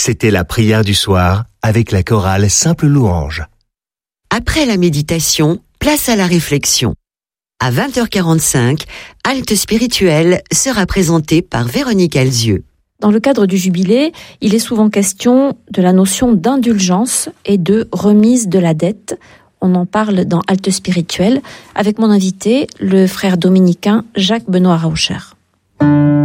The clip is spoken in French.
C'était la prière du soir avec la chorale Simple Louange. Après la méditation, place à la réflexion. À 20h45, Halte spirituelle sera présentée par Véronique Alzieux. Dans le cadre du jubilé, il est souvent question de la notion d'indulgence et de remise de la dette. On en parle dans Halte spirituelle avec mon invité, le frère dominicain Jacques Benoît Raucher.